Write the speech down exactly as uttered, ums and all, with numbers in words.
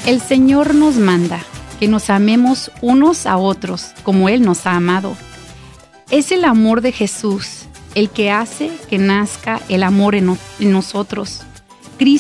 El Señor nos manda que nos amemos unos a otros como Él nos ha amado. Es el amor de Jesús el que hace que nazca el amor en, no- en nosotros.